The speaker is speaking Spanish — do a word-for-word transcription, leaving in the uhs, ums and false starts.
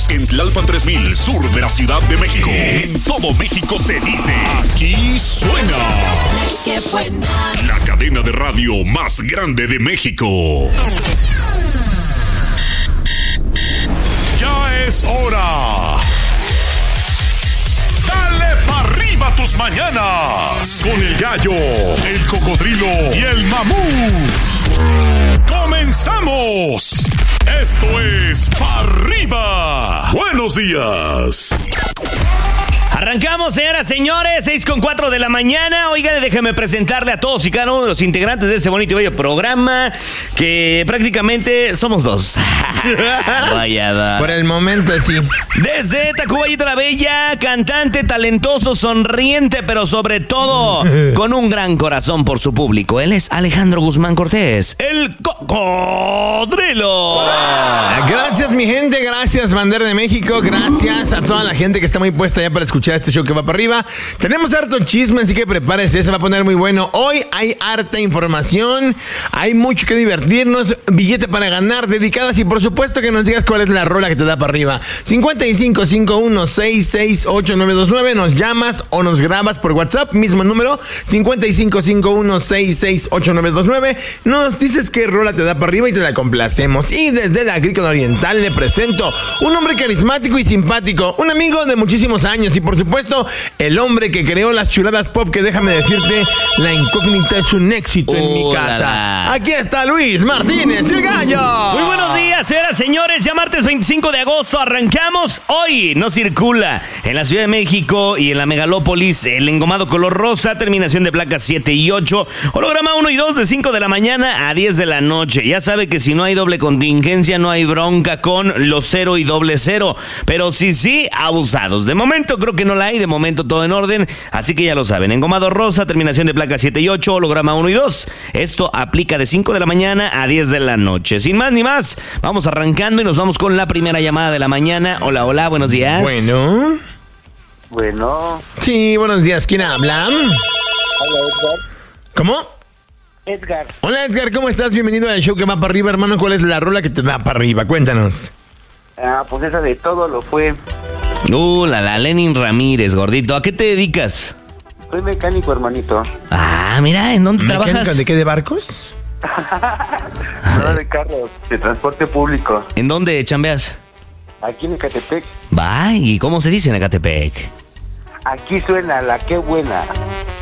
Bolis, en Tlalpan tres mil, sur de la Ciudad de México. En todo México se dice, aquí suena ¡Qué buena! la cadena de radio más grande de México. Ya es hora. Dale pa' arriba tus mañanas con el gallo, el cocodrilo y el mamut. ¡Comenzamos! Esto es Pa' Arriba. Buenos días. Arrancamos, señoras, señores, seis con cuatro de la mañana. Oigan, déjenme presentarle a todos y cada uno de los integrantes de este bonito y bello programa, que prácticamente somos dos. Vaya. Por el momento, sí. Desde Tacubaya la Bella, cantante, talentoso, sonriente, pero sobre todo con un gran corazón por su público. Él es Alejandro Guzmán Cortés, el cocodrilo. Gracias, mi gente, gracias, bandera de México, gracias a toda la gente que está muy puesta ya para escuchar este show que va para arriba. Tenemos harto chisme, así que prepárese, se va a poner muy bueno. Hoy hay harta información, hay mucho que divertirnos, billete para ganar, dedicadas, y por supuesto que nos digas cuál es la rola que te da para arriba. cincuenta y cinco, cincuenta y uno, sesenta y seis, ochenta y nueve veintinueve, nos llamas o nos grabas por WhatsApp, mismo número, cincuenta y cinco, cincuenta y uno, sesenta y seis, ochenta y nueve veintinueve, nos dices qué rola te da para arriba y te la complacemos. Y desde la Agrícola Oriental le presento un hombre carismático y simpático, un amigo de muchísimos años y por supuesto el hombre que creó las chuladas pop, que déjame decirte, la incógnita es un éxito en mi casa. Aquí está Luis Martínez, el gallo. Muy buenos días, señoras, señores. Ya martes veinticinco de agosto arrancamos. Hoy no circula en la Ciudad de México y en la megalópolis el engomado color rosa, terminación de placas siete y ocho, holograma uno y dos de cinco de la mañana a diez de la noche. Ya sabe que si no hay doble contingencia, no hay bronca con los cero y doble cero, pero sí, sí, abusados. De momento creo que no la hay, de momento todo en orden, así que ya lo saben. Engomado rosa, terminación de placas siete y ocho, holograma uno y dos. Esto aplica de cinco de la mañana a diez de la noche. Sin más ni más, vamos arrancando y nos vamos con la primera llamada de la mañana. Hola, hola, buenos días. Bueno. Bueno. Sí, buenos días. ¿Quién habla? Hola, Edgar. ¿Cómo? Edgar. Hola, Edgar, ¿cómo estás? Bienvenido al show que va para arriba, hermano. ¿Cuál es la rola que te da para arriba? Cuéntanos. Ah, pues esa de todo lo fue. Uh, la, la Lenin Ramírez, gordito. ¿A qué te dedicas? Soy mecánico, hermanito. Ah, mira, ¿en dónde ¿Mecánica trabajas? de qué? ¿De barcos? No, de carros, de transporte público. ¿En dónde chambeas? Aquí en Ecatepec. Va, ¿y cómo se dice en Ecatepec? Aquí suena la qué buena.